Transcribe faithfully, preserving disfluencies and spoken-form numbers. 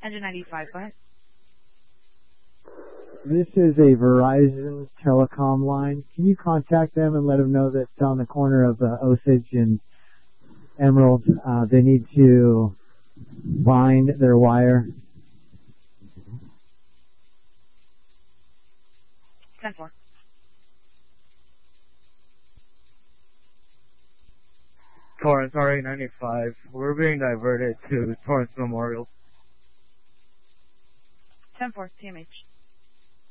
Engine ninety-five, go ahead. This is a Verizon telecom line. Can you contact them and let them know that on the corner of uh, Osage and Emerald, uh, they need to bind their wire? ten four. Torrance R A ninety-five. We're being diverted to Torrance Memorial. ten four, T M H.